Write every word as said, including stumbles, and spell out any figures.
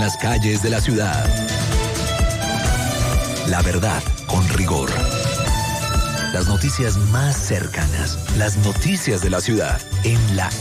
las calles de la ciudad. La verdad con rigor. Las noticias más cercanas, las noticias de la ciudad, en la